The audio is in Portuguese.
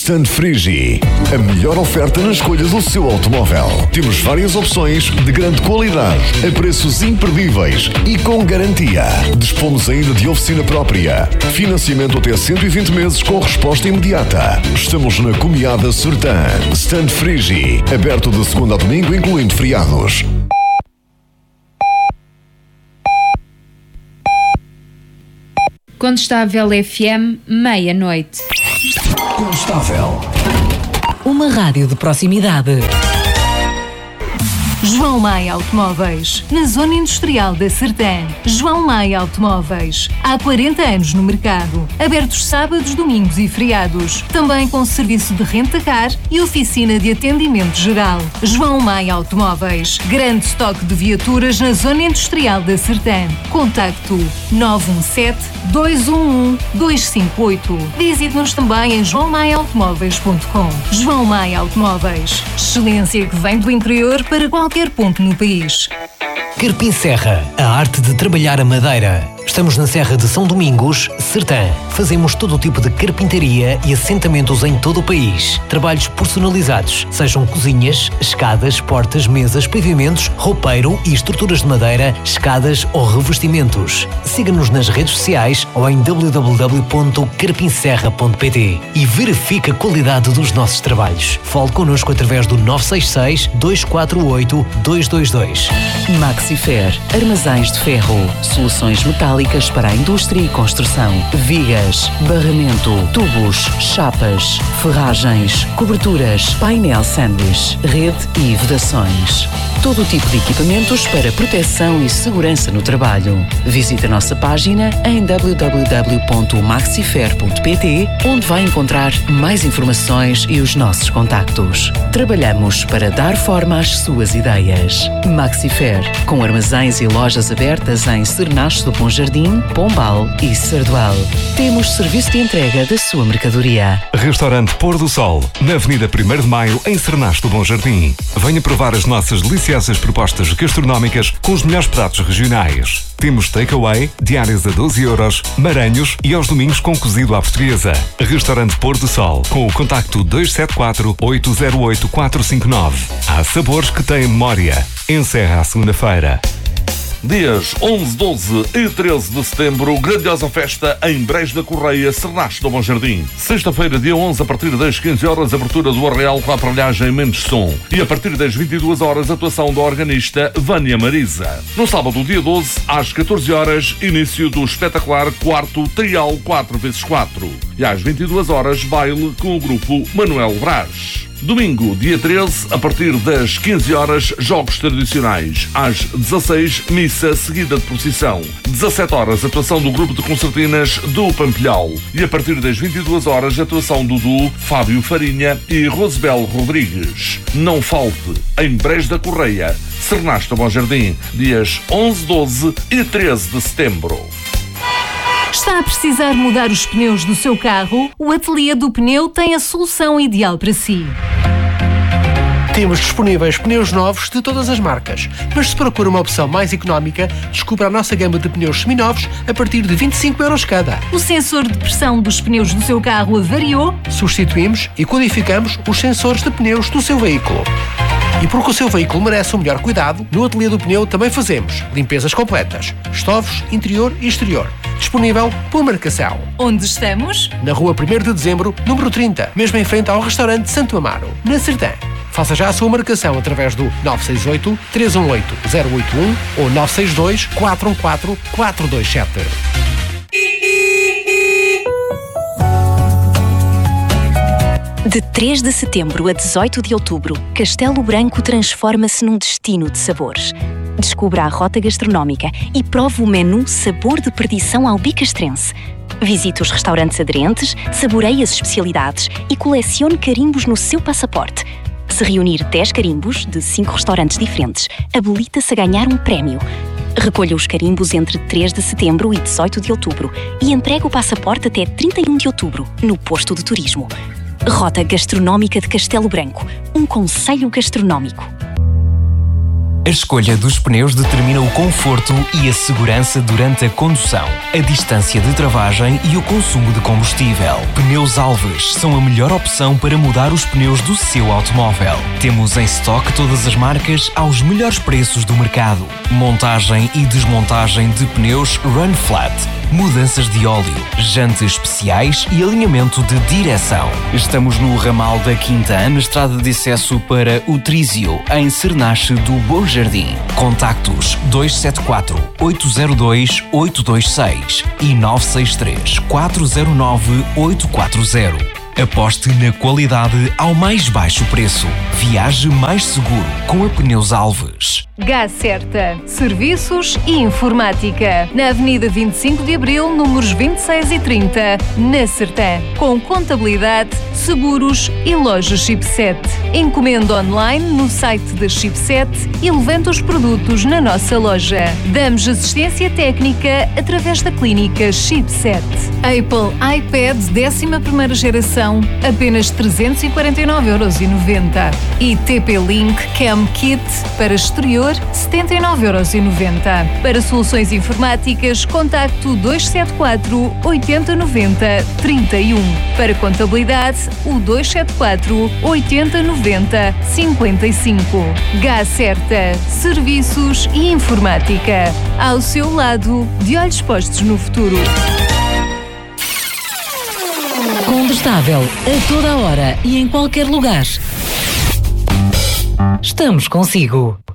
Stand Frigi, a melhor oferta na escolha do seu automóvel. Temos várias opções de grande qualidade, a preços imperdíveis e com garantia. Dispomos ainda de oficina própria. Financiamento até 120 meses com resposta imediata. Estamos na Comiada Sertã. Stand Frigi, aberto de segunda a domingo, incluindo feriados. Condestável FM, meia-noite. Condestável. Uma rádio de proximidade. João Maia Automóveis, na Zona Industrial da Sertã. João Maia Automóveis, há 40 anos no mercado. Abertos sábados, domingos e feriados. Também com serviço de renta-car e oficina de atendimento geral. João Maia Automóveis, grande estoque de viaturas na Zona Industrial da Sertã. Contacto 917-211-258. Visite-nos também em joaomaiaautomóveis.com. João Maia Automóveis, excelência que vem do interior para qualquer ponto no país. Carpim Serra, a arte de trabalhar a madeira. Estamos na Serra de São Domingos, Sertã. Fazemos todo o tipo de carpintaria e assentamentos em todo o país. Trabalhos personalizados, sejam cozinhas, escadas, portas, mesas, pavimentos, roupeiro e estruturas de madeira, escadas ou revestimentos. Siga-nos nas redes sociais ou em www.carpinserra.pt e verifique a qualidade dos nossos trabalhos. Fale connosco através do 966-248-222. Maxifer, armazéns de ferro, soluções metálicas para a indústria e construção, vigas, barramento, tubos, chapas, ferragens, coberturas, painel sanduíche, rede e vedações. Todo o tipo de equipamentos para proteção e segurança no trabalho. Visite a nossa página em www.maxifer.pt, onde vai encontrar mais informações e os nossos contactos. Trabalhamos para dar forma às suas ideias. Maxifer, com armazéns e lojas abertas em Cernacho do Bom Jardim, Pombal e Sardual. Temos serviço de entrega da sua mercadoria. Restaurante Pôr do Sol, na Avenida 1º de Maio, em Cernacho do Bom Jardim. Venha provar as nossas deliciosas propostas gastronómicas com os melhores pratos regionais. Temos takeaway, diárias a 12€, maranhos e aos domingos com cozido à portuguesa. Restaurante Pôr do Sol, com o contacto 274-808-459. Há sabores que têm memória. Encerra à segunda-feira. Dias 11, 12 e 13 de setembro, grandiosa festa em Brejo da Correia, Cernacho do Bom Jardim. Sexta-feira, dia 11, a partir das 15 horas, abertura do Arraial com a aparelhagem Mendes Som. E a partir das 22 horas, atuação da organista Vânia Marisa. No sábado, dia 12, às 14 horas, início do espetacular quarto Trial 4x4. E às 22 horas, baile com o grupo Manuel Brás. Domingo, dia 13, a partir das 15 horas, jogos tradicionais. Às 16, missa seguida de procissão. 17 horas, atuação do grupo de concertinas do Pampilhal. E a partir das 22 horas, atuação do duo Fábio Farinha e Rosabel Rodrigues. Não falte, em Brejo da Correia, Cernacho do Bom Jardim, dias 11, 12 e 13 de setembro. Está a precisar mudar os pneus do seu carro? O Ateliê do Pneu tem a solução ideal para si. Temos disponíveis pneus novos de todas as marcas, mas se procura uma opção mais económica, descubra a nossa gama de pneus seminovos a partir de 25€ cada. O sensor de pressão dos pneus do seu carro avariou? Substituímos e codificamos os sensores de pneus do seu veículo. E porque o seu veículo merece o melhor cuidado, no Ateliê do Pneu também fazemos limpezas completas, estovos, interior e exterior. Disponível por marcação. Onde estamos? Na rua 1º de Dezembro, número 30, mesmo em frente ao restaurante Santo Amaro, na Sertã. Faça já a sua marcação através do 968-318-081 ou 962-414-427. De 3 de setembro a 18 de outubro, Castelo Branco transforma-se num destino de sabores. Descubra a rota gastronómica e prove o menu Sabor de Perdição albicastrense. Visite os restaurantes aderentes, saboreie as especialidades e colecione carimbos no seu passaporte. Se reunir 10 carimbos de 5 restaurantes diferentes, habilita-se a ganhar um prémio. Recolha os carimbos entre 3 de setembro e 18 de outubro e entregue o passaporte até 31 de outubro, no posto de turismo. Rota Gastronómica de Castelo Branco, um conselho gastronómico. A escolha dos pneus determina o conforto e a segurança durante a condução, a distância de travagem e o consumo de combustível. Pneus Alves são a melhor opção para mudar os pneus do seu automóvel. Temos em estoque todas as marcas aos melhores preços do mercado. Montagem e desmontagem de pneus Run Flat, mudanças de óleo, jantes especiais e alinhamento de direção. Estamos no ramal da Quinta, na estrada de acesso para o Trísio, em Cernache do Bom Jardim. Contactos 274-802-826 e 963-409-840. Aposte na qualidade ao mais baixo preço. Viaje mais seguro com a Pneus Alves. Gás Certa. Serviços e informática. Na Avenida 25 de Abril, números 26 e 30, na Sertã. Com contabilidade, seguros e loja Chipset. Encomenda online no site da Chipset e levanta os produtos na nossa loja. Damos assistência técnica através da clínica Chipset. Apple iPad 11ª geração, apenas 349,90€. E TP-Link Cam Kit para exterior, 79,90€. Para soluções informáticas, contacto 274 80 90 31. Para contabilidade, o 274 80 90 55. Gás Certa. Serviços e informática. Ao seu lado, de olhos postos no futuro. Combustável a toda hora e em qualquer lugar. Estamos consigo.